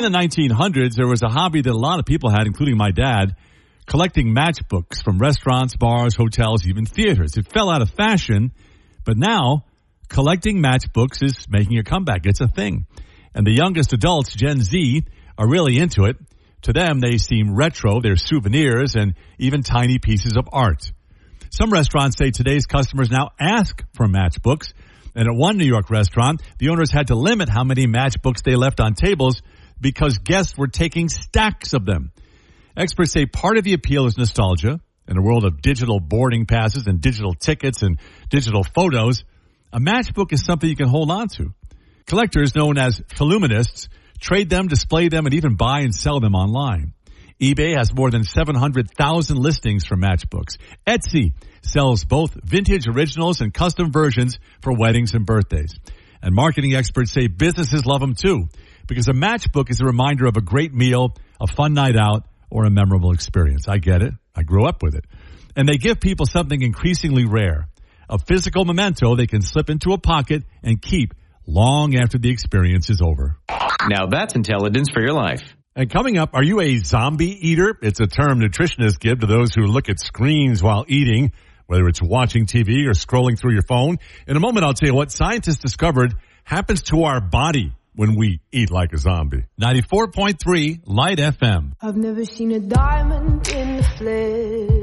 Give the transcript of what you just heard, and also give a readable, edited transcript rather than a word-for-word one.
the 1900s, there was a hobby that a lot of people had, including my dad, collecting matchbooks from restaurants, bars, hotels, even theaters. It fell out of fashion, but now collecting matchbooks is making a comeback. It's a thing. And the youngest adults, Gen Z, are really into it. To them, they seem retro. They're souvenirs and even tiny pieces of art. Some restaurants say today's customers now ask for matchbooks. And at one New York restaurant, the owners had to limit how many matchbooks they left on tables because guests were taking stacks of them. Experts say part of the appeal is nostalgia. In a world of digital boarding passes and digital tickets and digital photos, a matchbook is something you can hold on to. Collectors, known as voluminists, trade them, display them, and even buy and sell them online. eBay has more than 700,000 listings for matchbooks. Etsy sells both vintage originals and custom versions for weddings and birthdays. And marketing experts say businesses love them too, because a matchbook is a reminder of a great meal, a fun night out, or a memorable experience. I get it. I grew up with it. And they give people something increasingly rare, a physical memento they can slip into a pocket and keep long after the experience is over. Now that's intelligence for your life. And coming up, are you a zombie eater? It's a term nutritionists give to those who look at screens while eating, whether it's watching TV or scrolling through your phone. In a moment, I'll tell you what scientists discovered happens to our body when we eat like a zombie. 94.3 Light FM. I've never seen a diamond in the flesh.